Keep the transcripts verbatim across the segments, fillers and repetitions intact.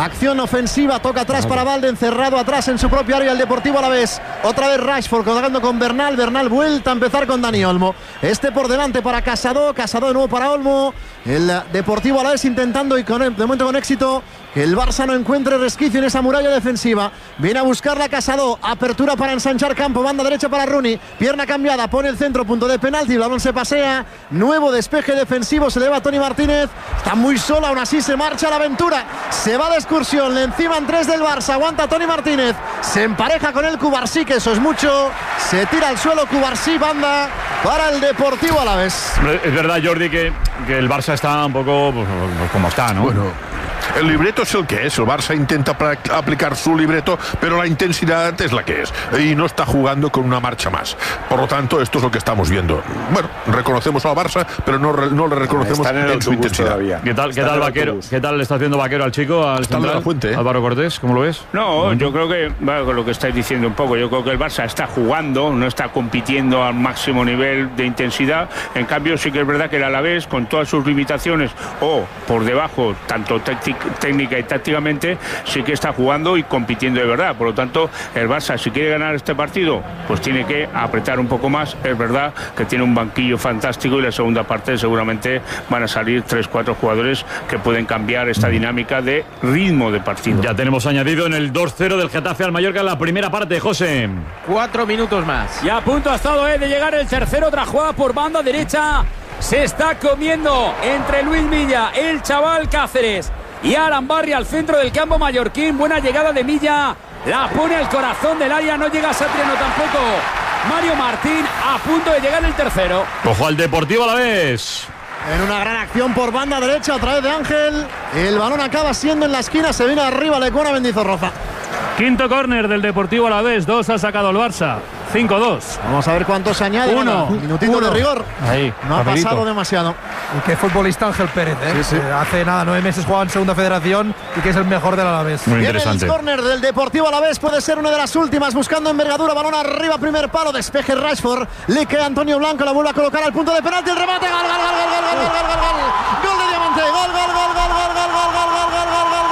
Acción ofensiva, toca atrás para Valde, encerrado atrás en su propio área el Deportivo Alavés. Otra vez Rashford colgando con Bernal. Bernal vuelta a empezar con Dani Olmo. Este por delante para Casado. Casado de nuevo para Olmo. El Deportivo Alavés intentando y con, de momento con éxito que el Barça no encuentre resquicio en esa muralla defensiva. Viene a buscarla Casado. Apertura para ensanchar campo. Banda derecha para Rooney. Pierna cambiada. Pone el centro. Punto de penalti. El balón se pasea. Nuevo despeje defensivo. Se le va a Toni Martínez. Está muy sola. Aún así se marcha la aventura. Se va de excursión. Le enciman tres del Barça. Aguanta Toni Martínez. Se empareja con el Cubarsí, que eso es mucho. Se tira al suelo Cubarsí. Banda para el Deportivo Alavés. Es verdad, Jordi, que, que el Barça está un poco pues, pues, como está, ¿no? Bueno, el libreto es el que es. El Barça intenta aplicar su libreto, pero la intensidad es la que es. Y no está jugando con una marcha más. Por lo tanto, esto es lo que estamos viendo. Bueno, reconocemos al Barça, pero no, no le reconocemos en, en su intensidad. Todavía. ¿Qué tal, qué tal Vaquero? ¿Qué tal le está haciendo Vaquero al chico? Al está en la fuente, ¿eh? Álvaro Cortés, ¿cómo lo ves? No, yo creo que, bueno, con lo que estáis diciendo un poco, yo creo que el Barça está jugando, no está compitiendo al máximo nivel de intensidad. En cambio, sí que es verdad que el Alavés, con todas sus limitaciones, o por debajo, tanto técnica y tácticamente, sí que está jugando y compitiendo de verdad. Por lo tanto, el Barça, si quiere ganar este partido, pues tiene que apretar un poco más. Es verdad que tiene un banquillo fantástico y la segunda parte seguramente van a salir tres, cuatro jugadores que pueden cambiar esta dinámica de ritmo de partido. Ya tenemos añadido en el dos cero del Getafe al Mallorca en la primera parte, José. Cuatro minutos más. Y a punto ha estado eh, de llegar el tercero, otra jugada por banda derecha. Se está comiendo entre Luis Milla, el chaval Cáceres y Aran Barry al centro del campo mallorquín. Buena llegada de Milla, la pone al corazón del área, no llega Satriano tampoco. Mario Martín a punto de llegar el tercero. Ojo al Deportivo Alavés. En una gran acción por banda derecha, otra vez de Ángel. El balón acaba siendo en la esquina, se viene arriba Lecuona Mendizorroza. Quinto córner del Deportivo Alavés, dos ha sacado el Barça, cinco dos. Vamos a ver cuánto se añade. Uno. Un minutito Uno. de rigor. Ahí, no papelito. ha pasado demasiado. Y qué futbolista Ángel Pérez, ¿eh? Sí, sí. Eh, Hace nada, nueve meses jugaba en Segunda Federación y que es el mejor del Alavés. Muy Viene interesante. el córner del Deportivo Alavés, puede ser una de las últimas, buscando envergadura, balón arriba, primer palo, despeje Rashford, le queda Antonio Blanco, la vuelve a colocar al punto de penalti, el remate, gol, gol, gol, gol, gol, gol, gol, gol, gol, gol de Diamante, gol, gol, gol, gol, gol, gol, gol, gol, gol, gol, gol, gol, gol,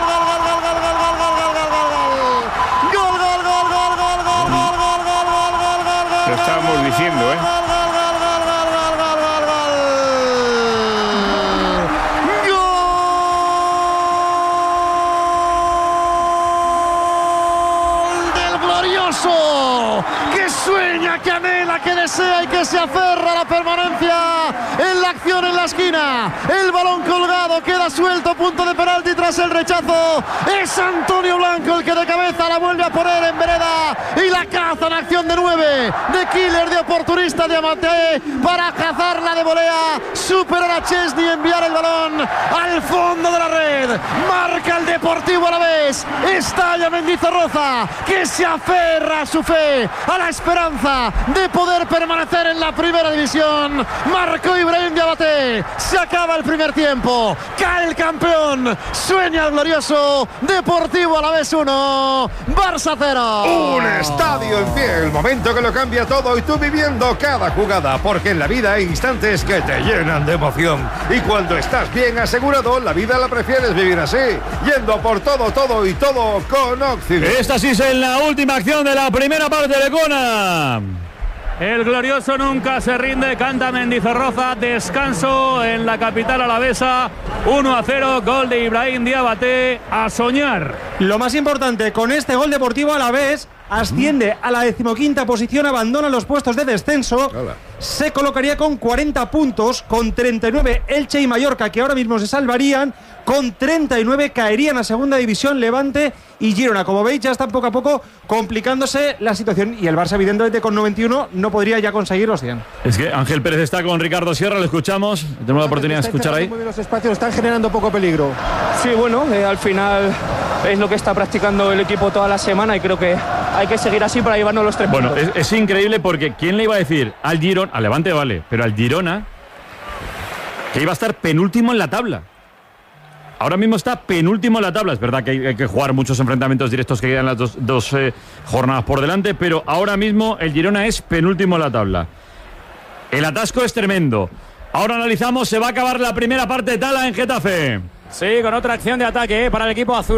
Lo estábamos diciendo, ¿eh? Que sueña, que anhela, que desea y que se aferra a la permanencia en la acción en la esquina. El balón colgado, queda suelto, punto de penalti tras el rechazo. Es Antonio Blanco el que de cabeza la vuelve a poner en vereda y la caza en acción de nueve, de killer, de oportunista de Amate para cazarla de volea, superar a Chesney y enviar el balón al fondo de la red. Marca el Deportivo Alavés, estalla Mendizorroza, que se aferra a su fe, a la esperanza de poder permanecer en la primera división. Marcó Ibrahim Diabaté, se acaba el primer tiempo, cae el campeón, sueña el glorioso Deportivo Alavés uno, Barça cero. Un estadio en pie, el momento que lo cambia todo y tú viviendo cada jugada, porque en la vida hay instantes que te llenan de emoción y cuando estás bien asegurado, la vida la prefieres vivir así, yendo por todo, todo y todo con Occident. Esta sí es la última acción de la primera parte de Lecona. El glorioso nunca se rinde, canta Mendizorroza, descanso en la capital alavesa, uno a cero, gol de Ibrahim Diabaté, a soñar. Lo más importante, con este gol Deportivo Alavés asciende a la decimoquinta posición, abandona los puestos de descenso. Hola. Se colocaría con cuarenta puntos, con treinta y nueve Elche y Mallorca, que ahora mismo se salvarían, con treinta y nueve caerían a segunda división Levante y Girona. Como veis, ya está poco a poco complicándose la situación y el Barça, evidentemente, con noventa y uno no podría ya conseguir los cien. Es que Ángel Pérez está con Ricardo Sierra, lo escuchamos, tenemos la oportunidad de escuchar ahí. Muy bien los espacios, están generando poco peligro. Sí, bueno, eh, al final es lo que está practicando el equipo toda la semana y creo que hay que seguir así para llevarnos los tres bueno, puntos. Bueno, es, es increíble porque ¿quién le iba a decir al Girona, al Levante vale, pero al Girona, que iba a estar penúltimo en la tabla? Ahora mismo está penúltimo en la tabla. Es verdad que hay, hay que jugar muchos enfrentamientos directos que quedan las dos, dos eh, jornadas por delante, pero ahora mismo el Girona es penúltimo en la tabla. El atasco es tremendo. Ahora analizamos, se va a acabar la primera parte de Tala en Getafe. Sí, con otra acción de ataque eh, para el equipo azul.